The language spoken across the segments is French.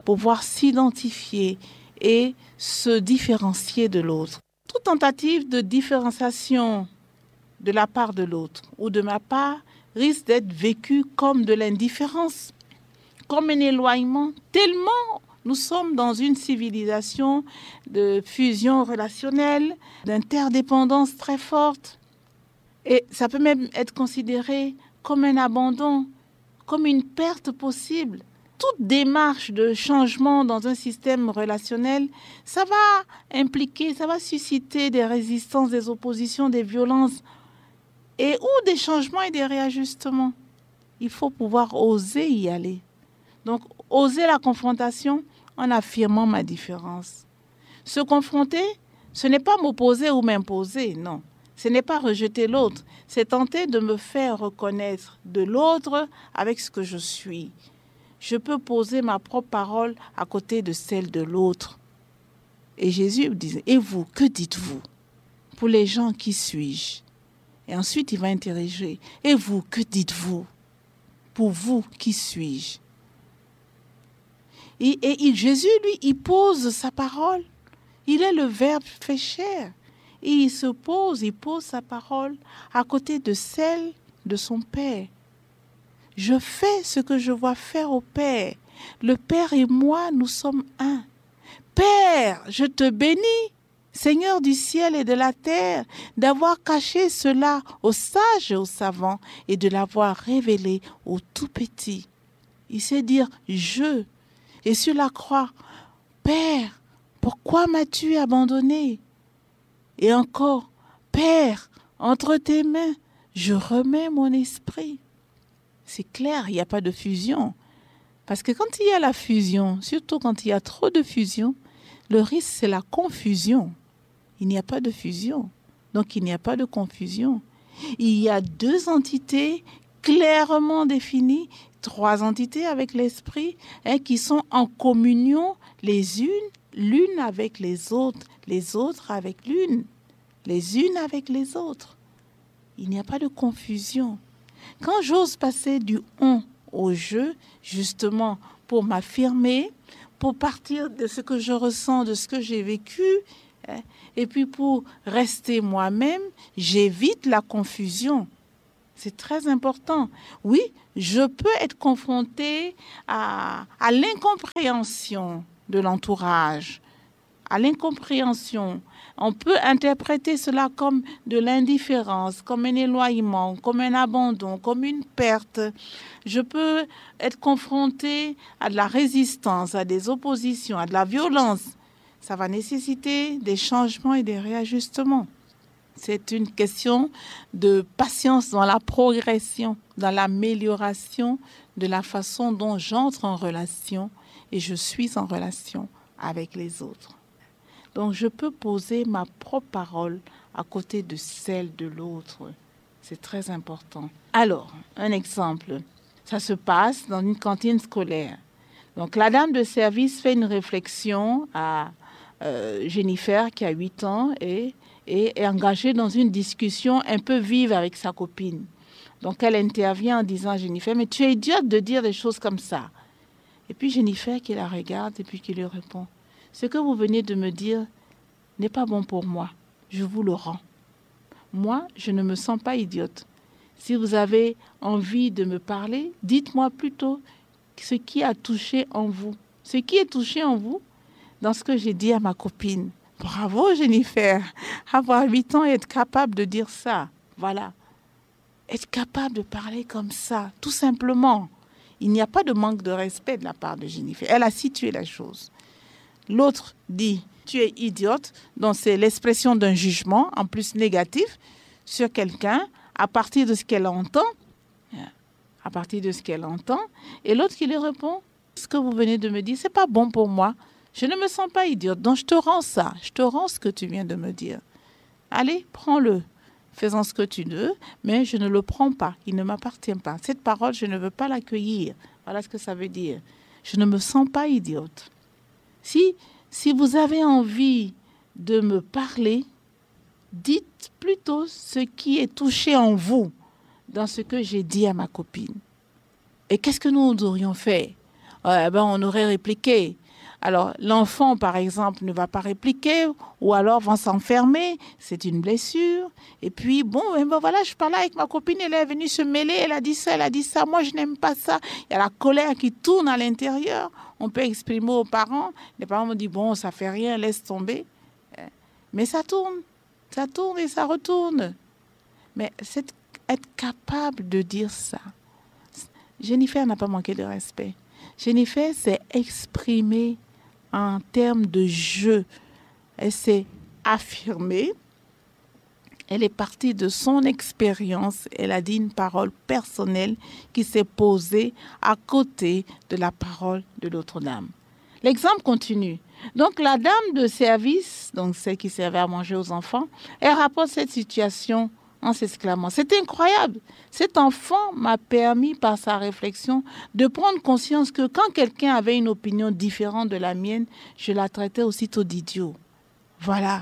pouvoir s'identifier et se différencier de l'autre. Toute tentative de différenciation de la part de l'autre ou de ma part risque d'être vécue comme de l'indifférence, comme un éloignement, tellement nous sommes dans une civilisation de fusion relationnelle, d'interdépendance très forte. Et ça peut même être considéré comme un abandon, comme une perte possible. Toute démarche de changement dans un système relationnel, ça va impliquer, ça va susciter des résistances, des oppositions, des violences, et ou des changements et des réajustements. Il faut pouvoir oser y aller. Donc, oser la confrontation en affirmant ma différence. Se confronter, ce n'est pas m'opposer ou m'imposer, non. Ce n'est pas rejeter l'autre, c'est tenter de me faire reconnaître de l'autre avec ce que je suis. Je peux poser ma propre parole à côté de celle de l'autre. Et Jésus disait, et vous, que dites-vous? Pour les gens, qui suis-je? Et ensuite, il va interroger, et vous, que dites-vous? Pour vous, qui suis-je? Et Jésus, lui, il pose sa parole. Il est le Verbe fait chair. Et il pose sa parole à côté de celle de son Père. Je fais ce que je vois faire au Père. Le Père et moi, nous sommes un. Père, je te bénis, Seigneur du ciel et de la terre, d'avoir caché cela aux sages et aux savants et de l'avoir révélé aux tout petits. Il sait dire « je ». Et sur la croix, « Père, pourquoi m'as-tu abandonné ?» Et encore, « Père, entre tes mains, je remets mon esprit. » C'est clair, il n'y a pas de fusion. Parce que quand il y a la fusion, surtout quand il y a trop de fusion, le risque, c'est la confusion. Il n'y a pas de fusion. Donc, il n'y a pas de confusion. Il y a deux entités clairement définies, trois entités avec l'esprit, qui sont en communion l'une avec les autres avec l'une, les unes avec les autres. Il n'y a pas de confusion. Quand j'ose passer du on au je, justement pour m'affirmer, pour partir de ce que je ressens, de ce que j'ai vécu, et puis pour rester moi-même, j'évite la confusion. C'est très important. Oui, je peux être confrontée à l'incompréhension de l'entourage, à l'incompréhension. On peut interpréter cela comme de l'indifférence, comme un éloignement, comme un abandon, comme une perte. Je peux être confrontée à de la résistance, à des oppositions, à de la violence. Ça va nécessiter des changements et des réajustements. C'est une question de patience dans la progression, dans l'amélioration de la façon dont j'entre en relation et je suis en relation avec les autres. Donc, je peux poser ma propre parole à côté de celle de l'autre. C'est très important. Alors, un exemple. Ça se passe dans une cantine scolaire. Donc, la dame de service fait une réflexion à Jennifer, qui a 8 ans, et est engagée dans une discussion un peu vive avec sa copine. Donc, elle intervient en disant à Jennifer, « Mais tu es idiote de dire des choses comme ça. » Et puis, Jennifer qui la regarde et puis qui lui répond, « Ce que vous venez de me dire n'est pas bon pour moi. Je vous le rends. Moi, je ne me sens pas idiote. Si vous avez envie de me parler, dites-moi plutôt ce qui a touché en vous. Ce qui est touché en vous dans ce que j'ai dit à ma copine. » Bravo, Jennifer, avoir 8 ans et être capable de dire ça. Voilà. Être capable de parler comme ça, tout simplement. Il n'y a pas de manque de respect de la part de Jennifer. Elle a situé la chose. L'autre dit, tu es idiote, donc c'est l'expression d'un jugement, en plus négatif, sur quelqu'un, à partir de ce qu'elle entend. À partir de ce qu'elle entend. Et l'autre qui lui répond, ce que vous venez de me dire, c'est pas bon pour moi. Je ne me sens pas idiote, donc je te rends ça. Je te rends ce que tu viens de me dire. Allez, prends-le. Fais-en ce que tu veux, mais je ne le prends pas. Il ne m'appartient pas. Cette parole, je ne veux pas l'accueillir. Voilà ce que ça veut dire. Je ne me sens pas idiote. Si vous avez envie de me parler, dites plutôt ce qui est touché en vous dans ce que j'ai dit à ma copine. Et qu'est-ce que nous aurions fait? on aurait répliqué. Alors, l'enfant, par exemple, ne va pas répliquer ou alors va s'enfermer. C'est une blessure. Et puis, voilà, je parlais avec ma copine, elle est venue se mêler, elle a dit ça. Moi, je n'aime pas ça. Il y a la colère qui tourne à l'intérieur. On peut exprimer aux parents. Les parents me disent, ça fait rien, laisse tomber. Mais ça tourne et ça retourne. Mais c'est être capable de dire ça. Jennifer n'a pas manqué de respect. Jennifer s'est exprimée en termes de jeu. Elle s'est affirmée. Elle est partie de son expérience. Elle a dit une parole personnelle qui s'est posée à côté de la parole de l'autre dame. L'exemple continue. Donc, la dame de service, donc celle qui servait à manger aux enfants, elle rapporte cette situation en s'exclamant. C'est incroyable. Cet enfant m'a permis, par sa réflexion, de prendre conscience que quand quelqu'un avait une opinion différente de la mienne, je la traitais aussitôt d'idiot. Voilà.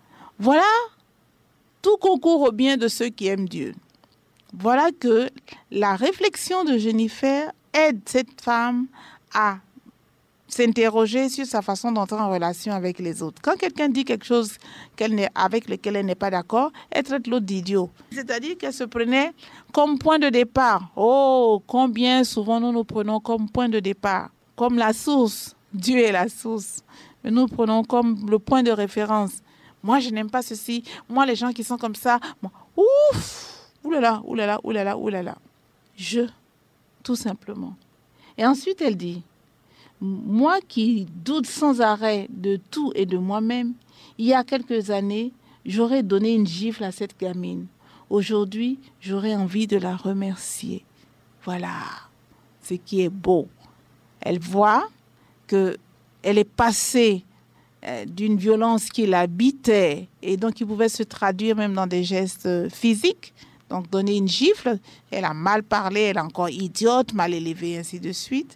Tout concourt au bien de ceux qui aiment Dieu. Voilà que la réflexion de Jennifer aide cette femme à s'interroger sur sa façon d'entrer en relation avec les autres. Quand quelqu'un dit quelque chose avec lequel elle n'est pas d'accord, elle traite l'autre d'idiot. C'est-à-dire qu'elle se prenait comme point de départ. Oh, combien souvent nous prenons comme point de départ, comme la source. Dieu est la source. Mais nous prenons comme le point de référence. Moi, je n'aime pas ceci. Moi, les gens qui sont comme ça, oulala. Tout simplement. Et ensuite, elle dit, moi qui doute sans arrêt de tout et de moi-même, il y a quelques années, j'aurais donné une gifle à cette gamine. Aujourd'hui, j'aurais envie de la remercier. Voilà ce qui est beau. Elle voit qu'elle est passée d'une violence qui l'habitait et donc qui pouvait se traduire même dans des gestes physiques. Donc, donner une gifle, elle a mal parlé, elle est encore idiote, mal élevée, ainsi de suite.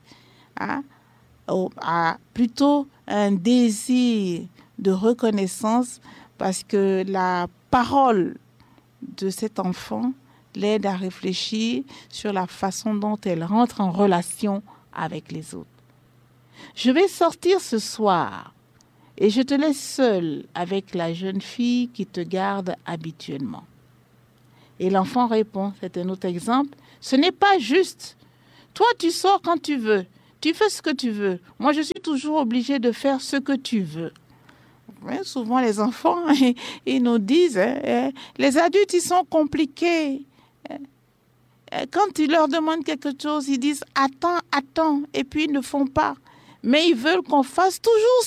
A plutôt un désir de reconnaissance parce que la parole de cet enfant l'aide à réfléchir sur la façon dont elle rentre en relation avec les autres. Je vais sortir ce soir et je te laisse seule avec la jeune fille qui te garde habituellement. Et l'enfant répond, c'est un autre exemple, ce n'est pas juste. Toi, tu sors quand tu veux. Tu fais ce que tu veux. Moi, je suis toujours obligée de faire ce que tu veux. Ouais, souvent, les enfants, ils nous disent, les adultes, ils sont compliqués. Quand tu leur demandes quelque chose, ils disent, attends, et puis ils ne font pas. Mais ils veulent qu'on fasse toujours